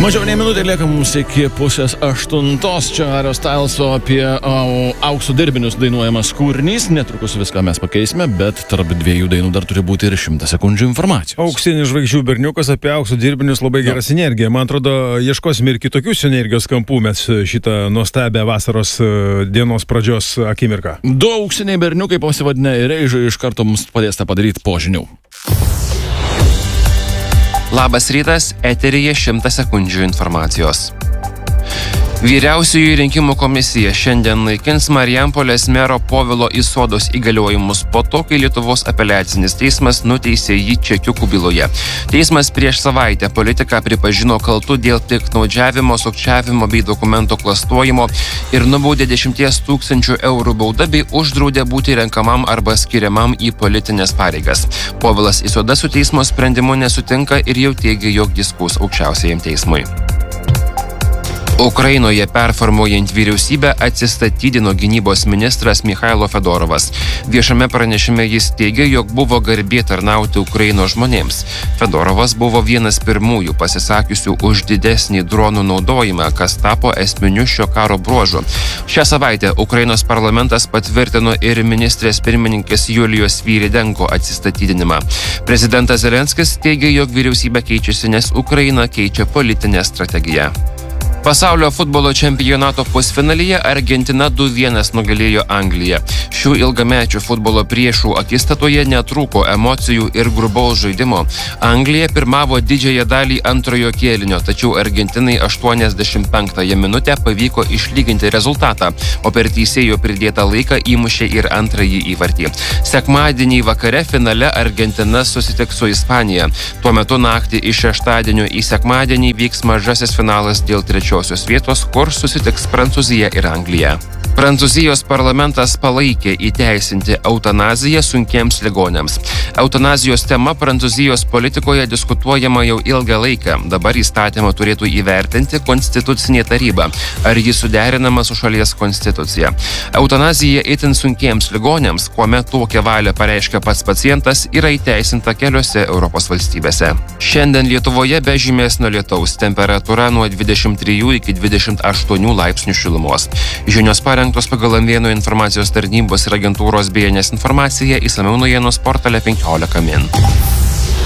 Mažiau nei minutė lieka mums iki 7:30. Čia Harry Stylso apie aukso dirbinius dainuojamas kūrinys. Netrukus viską mes pakeisime, bet tarp dviejų dainų dar turi būti ir 100 sekundžių informacijos. Auksinis žvaigždžių berniukas apie aukso dirbinius, labai gera sinergija. Man atrodo, ieškosime ir kitokių sinergijos kampų mes šitą nuostabią vasaros dienos pradžios akimirką. Du auksiniai berniukai pasivadinę ir Reižai iš karto mums padės tą padaryti po žinių. Labas rytas, eteryje 100 sekundžių informacijos. Vyriausiųjų rinkimų komisija šiandien naikins Marijampolės mero Povilo Isodos įgaliojimus po to, kai Lietuvos apeliacinis teismas nuteisė jį čekiukų byloje. Teismas prieš savaitę politiką pripažino kaltu dėl piktnaudžiavimo, sukčiavimo bei dokumento klastojimo ir nubaudė 10 000 eurų bauda bei uždraudė būti renkamam arba skiriamam į politinės pareigas. Povilas Isoda su teismo sprendimu nesutinka ir jau teigia, jog jis skųs aukščiausiajam teismui. Ukrainoje performuojant vyriausybę atsistatydino gynybos ministras Michailo Fedorovas. Viešame pranešime jis teigia, jog buvo garbė tarnauti Ukrainos žmonėms. Fedorovas buvo vienas pirmųjų pasisakiusių už didesnį dronų naudojimą, kas tapo esminiu šio karo bruožu. Šią savaitę Ukrainos parlamentas patvirtino ir ministrės pirmininkės Julijos Sviridenko atsistatydinimą. Prezidentas Zelenskis teigia, jog vyriausybė keičiasi, nes Ukraina keičia politinę strategiją. Pasaulio futbolo čempionato pusfinalyje Argentina 2-1 nugalėjo Angliją. Šių ilgamečių futbolo priešų akistatoje netrūko emocijų ir grubaus žaidimo. Anglija pirmavo didžiąją dalį antrojo kėlinio, tačiau Argentinai 85 minutę pavyko išlyginti rezultatą, o per teisėjo pridėtą laiką įmušė ir antrąjį įvartį. Sekmadienį vakare finale Argentina susitiks su Ispanija. Tuo metu naktį iš šeštadienio į sekmadienį vyks mažasis finalas dėl trečiosios vietos, kur susitiks Prancūzija ir Anglija. Prancūzijos parlamentas palaikė įteisinti eutanaziją sunkiems ligoniams. Eutanazijos tema Prancūzijos politikoje diskutuojama jau ilgą laiką. Dabar įstatymą turėtų įvertinti Konstitucinė taryba, ar jis suderinama su šalies konstitucija. Eutanazija itin sunkiems ligoniams, kuomet tokią valią pareiškia pats pacientas, yra įteisinta keliose Europos valstybėse. Šiandien Lietuvoje be žymesnio lietaus, temperatūra nuo 23 iki 28 laipsnių šilumos. Žinios parengtos pagal Amėnų informacijos tarnybos ir agentūros BNS informaciją, išsamiau naujienos portale 15 min.